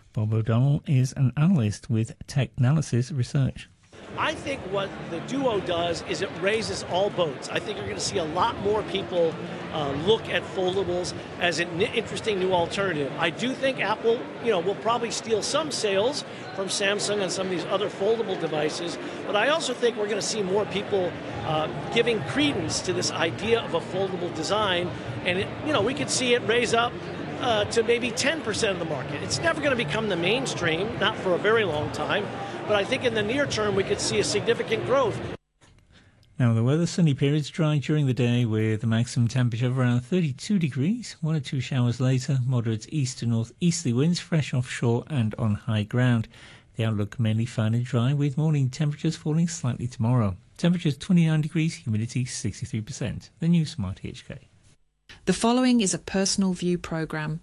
Bob O'Donnell is an analyst with Technalysis Research. I think what the Duo does is it raises all boats. I think you're going to see a lot more people look at foldables as an interesting new alternative. I do think Apple, will probably steal some sales from Samsung and some of these other foldable devices, but I also think we're going to see more people giving credence to this idea of a foldable design, and we could see it raise up to maybe 10% of the market. It's never going to become the mainstream, not for a very long time, but I think in the near term we could see a significant growth. Now the weather, sunny periods, dry during the day with a maximum temperature of around 32 degrees. 1 or 2 showers later, moderate east to northeasterly winds, fresh offshore and on high ground. The outlook mainly fine and dry with morning temperatures falling slightly tomorrow. Temperatures 29 degrees, humidity 63%. The new Smart HK. The following is a personal view programme.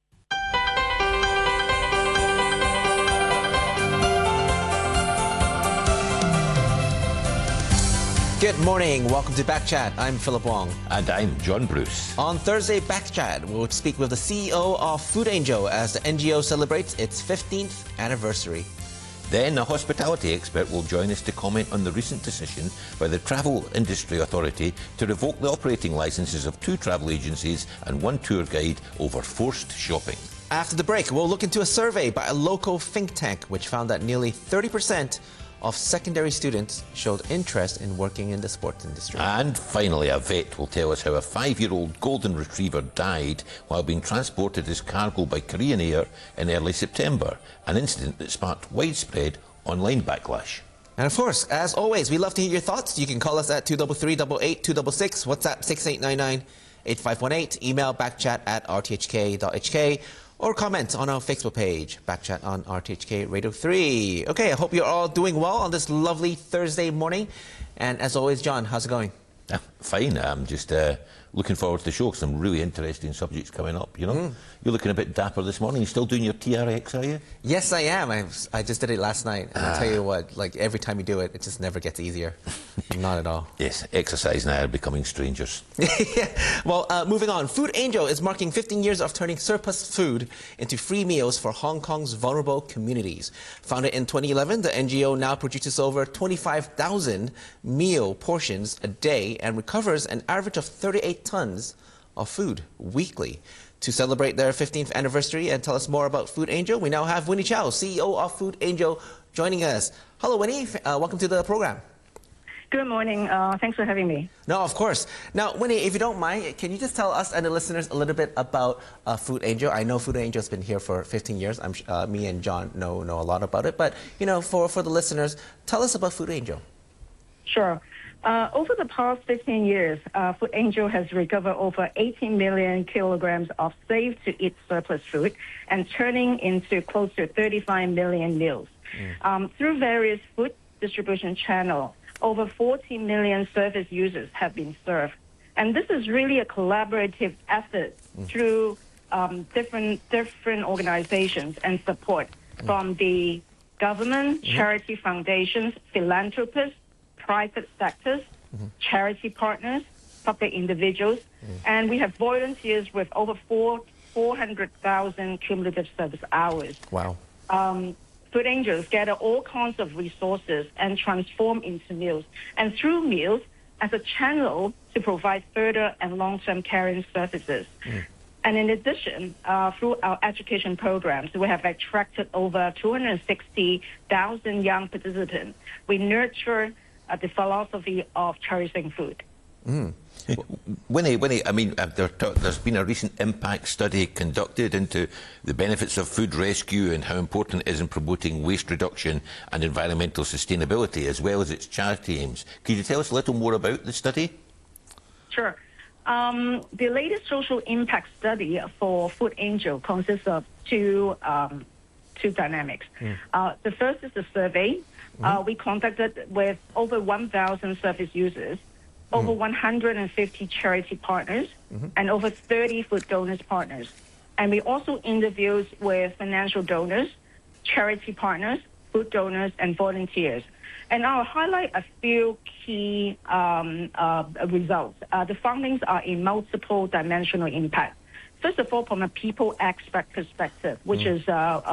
Good morning. Welcome to Backchat. I'm Philip Wong. And I'm John Bruce. On Thursday, Backchat, we'll speak with the CEO of Food Angel as the NGO celebrates its 15th anniversary. Then a hospitality expert will join us to comment on the recent decision by the Travel Industry Authority to revoke the operating licences of 2 travel agencies and 1 tour guide over forced shopping. After the break, we'll look into a survey by a local think tank which found that nearly 30% of secondary students showed interest in working in the sports industry. And finally, a vet will tell us how a 5-year-old golden retriever died while being transported as cargo by Korean Air in early September, an incident that sparked widespread online backlash. And of course, as always, we love to hear your thoughts. You can call us at 233-88-266, WhatsApp 6899-8518, email backchat@rthk.hk, or comment on our Facebook page, Backchat on RTHK Radio 3. Okay, I hope you're all doing well on this lovely Thursday morning. And as always, John, how's it going? Fine. I'm just looking forward to the show because some really interesting subjects coming up, You're looking a bit dapper this morning. You still doing your TRX, are you? Yes, I am. I just did it last night. And I'll tell you what, like every time you do it, it just never gets easier. Not at all. Yes, exercise and I are becoming strangers. Yeah. Well, moving on. Food Angel is marking 15 years of turning surplus food into free meals for Hong Kong's vulnerable communities. Founded in 2011, the NGO now produces over 25,000 meal portions a day and recovers an average of 38 tons of food weekly. To celebrate their 15th anniversary and tell us more about Food Angel, we now have Winnie Chow, CEO of Food Angel, joining us. Hello, Winnie. Welcome to the program. Good morning. Thanks for having me. No, of course. Now, Winnie, if you don't mind, can you just tell us and the listeners a little bit about Food Angel? I know Food Angel has been here for 15 years. Me and John know a lot about it. But, for the listeners, tell us about Food Angel. Sure. Over the past 15 years, Food Angel has recovered over 18 million kilograms of safe-to-eat surplus food and turning into close to 35 million meals. Through various food distribution channels, over 40 million service users have been served. And this is really a collaborative effort through different organizations and support from the government, charity foundations, philanthropists, private sectors, charity partners, public individuals, and we have volunteers with over 400,000 cumulative service hours. Wow. Food Angels gather all kinds of resources and transform into meals, and through meals as a channel to provide further and long-term caring services. And in addition, through our education programs, we have attracted over 260,000 young participants. We nurture the philosophy of cherishing food. Winnie, I mean, there's been a recent impact study conducted into the benefits of food rescue and how important it is in promoting waste reduction and environmental sustainability, as well as its charity aims. Could you tell us a little more about the study? Sure. The latest social impact study for Food Angel consists of two dynamics. The first is the survey. We conducted with over 1,000 service users, over 150 charity partners, and over 30 food donors partners. And we also interviewed with financial donors, charity partners, food donors, and volunteers. And I'll highlight a few key results. The findings are in multiple dimensional impact. First of all, from a people aspect perspective, which is